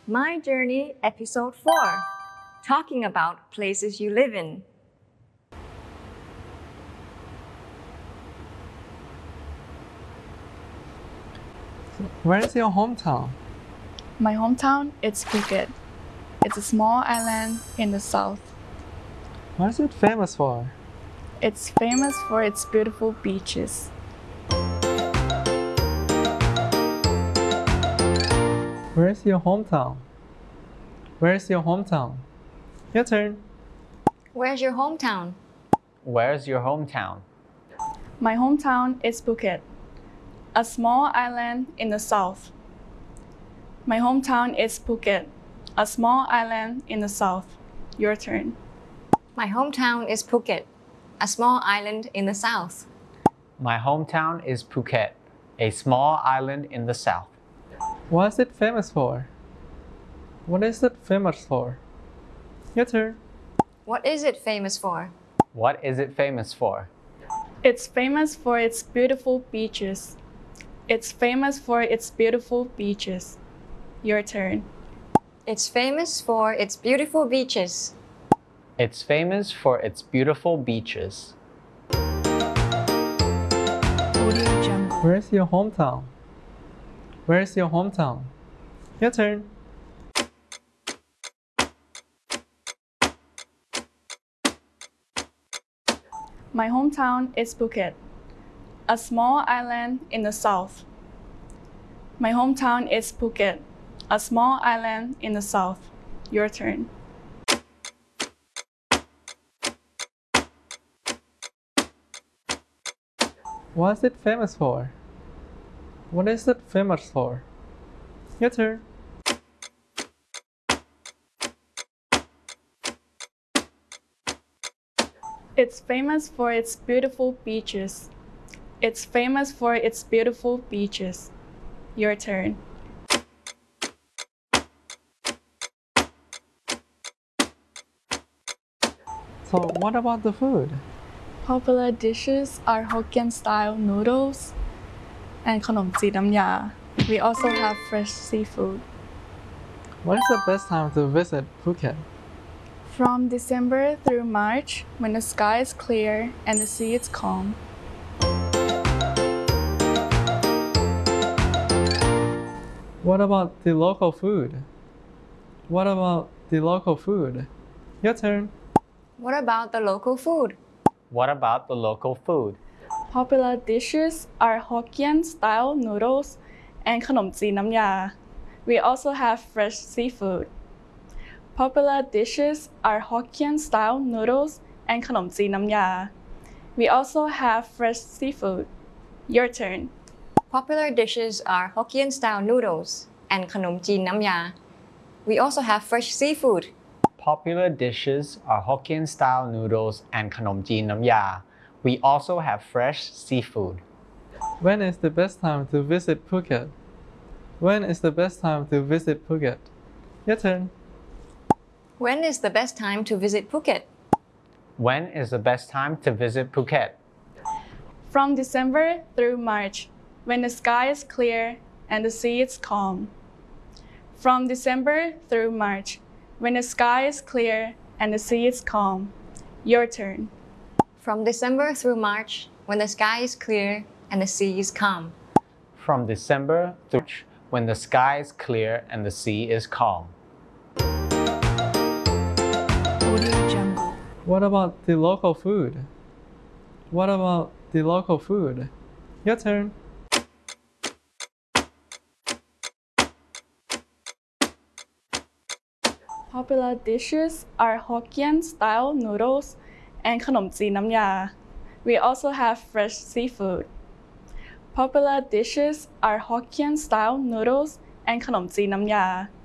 My Journey Episode 4, talking about places you live in. Where is your hometown? My hometown is Phuket. It's a small island in the south. What is it famous for? It's famous for its beautiful beaches. Where is your hometown? Where is your hometown? Your turn. Where's your hometown? Where's your hometown? My hometown is Phuket, a small island in the south. My hometown is Phuket, a small island in the south. Your turn. My hometown is Phuket, a small island in the south. My hometown is Phuket, a small island in the south. What is it famous for? What is it famous for? Your turn. What is it famous for? What is it famous for? It's famous for its beautiful beaches. It's famous for its beautiful beaches. Your turn. It's famous for its beautiful beaches. It's famous for its beautiful beaches. Where is your hometown? Where is your hometown? Your turn. My hometown is Phuket, a small island in the south. My hometown is Phuket, a small island in the south. Your turn. What is it famous for? What is it famous for? Your turn. It's famous for its beautiful beaches. It's famous for its beautiful beaches. Your turn. So what about the food? Popular dishes are Hokkien-style noodles and Khanom Ji Nam Ya. We also have fresh seafood. What is the best time to visit Phuket? From December through March, when the sky is clear and the sea is calm. What about the local food? What about the local food? Your turn. What about the local food? What about the local food? Popular dishes are Hokkien-style noodles and Khanom Ji Nam Ya. We also have fresh seafood. Popular dishes are Hokkien-style noodles and Khanom Ji Nam Ya. We also have fresh seafood. Your turn. Popular dishes are Hokkien-style noodles and Khanom Ji Nam Ya. We also have fresh seafood. Popular dishes are Hokkien-style noodles and Khanom Ji Nam Ya. We also have fresh seafood. When is the best time to visit Phuket? When is the best time to visit Phuket? Your turn. When is the best time to visit Phuket? When is the best time to visit Phuket? From December through March, when the sky is clear and the sea is calm. From December through March, when the sky is clear and the sea is calm. Your turn. From December through March, when the sky is clear and the sea is calm. From December through March, when the sky is clear and the sea is calm. What about the local food? What about the local food? Your turn. Popular dishes are Hokkien-style noodles and Khanom Ji Nam Ya. We also have fresh seafood. Popular dishes are Hokkien-style noodles and Khanom Ji Nam Ya.